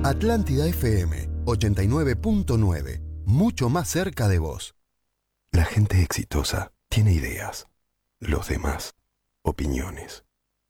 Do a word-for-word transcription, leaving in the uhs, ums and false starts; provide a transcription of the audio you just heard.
Atlántida F M ochenta y nueve punto nueve. Mucho más cerca de vos. La gente exitosa tiene ideas. Los demás, opiniones.